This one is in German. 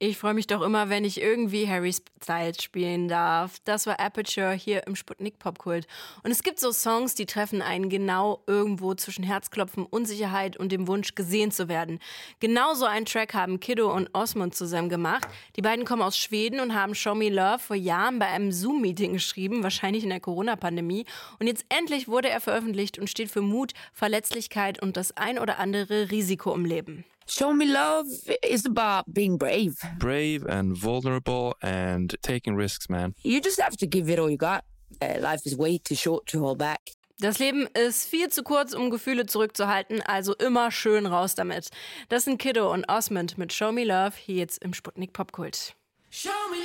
Ich freue mich doch immer, wenn ich irgendwie Harry Styles spielen darf. Das war Aperture hier im Sputnik Popkult. Und es gibt so Songs, die treffen einen genau irgendwo zwischen Herzklopfen, Unsicherheit und dem Wunsch, gesehen zu werden. Genau so einen Track haben Kiddo und Osmond zusammen gemacht. Die beiden kommen aus Schweden und haben Show Me Love vor Jahren bei einem Zoom-Meeting geschrieben, wahrscheinlich in der Corona-Pandemie. Und jetzt endlich wurde er veröffentlicht und steht für Mut, Verletzlichkeit und das ein oder andere Risiko im Leben. Show Me Love is about being brave. Brave and vulnerable and taking risks, man. You just have to give it all you got. Life is way too short to hold back. Das Leben ist viel zu kurz, um Gefühle zurückzuhalten, also immer schön raus damit. Das sind Kiddo und Osmond mit Show Me Love, hier jetzt im Sputnik Popkult.